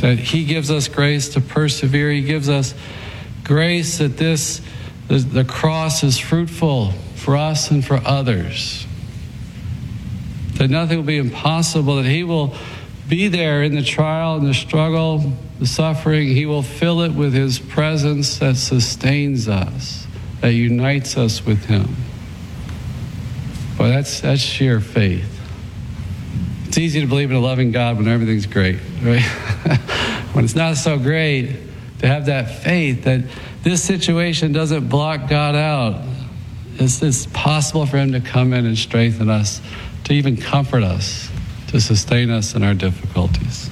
that He gives us grace to persevere. He gives us grace that the cross is fruitful for us and for others. That nothing will be impossible, that He will be there in the trial and the struggle, the suffering. He will fill it with His presence that sustains us, that unites us with Him. Boy, that's sheer faith. It's easy to believe in a loving God when everything's great, right? When it's not so great, to have that faith that this situation doesn't block God out. It's possible for Him to come in and strengthen us, to even comfort us, to sustain us in our difficulties.